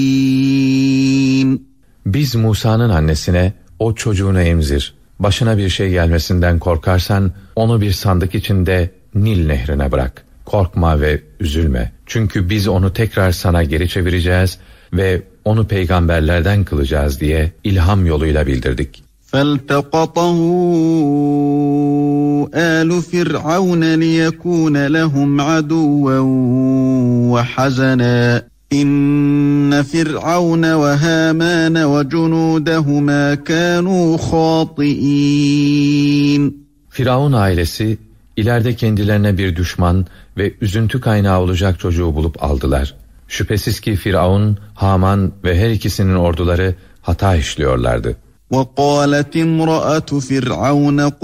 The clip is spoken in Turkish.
Biz Musa'nın annesine o çocuğunu emzir, başına bir şey gelmesinden korkarsan onu bir sandık içinde Nil nehrine bırak. Korkma ve üzülme. Çünkü biz onu tekrar sana geri çevireceğiz ve onu peygamberlerden kılacağız diye ilham yoluyla bildirdik. فَالْتَقَطَهُ آلُ فِرْعَوْنَ لِيَكُونَ لَهُمْ عَدُوًّا وَحَزَنًا İnne Firavun ve Haman ve cunudahuma kânû khâtiîn. Firavun ailesi ileride kendilerine bir düşman ve üzüntü kaynağı olacak çocuğu bulup aldılar. Şüphesiz ki Firavun, Haman ve her ikisinin orduları hata işliyorlardı. وَقَالَتِ امْرَأَةُ فِرْعَوْنَ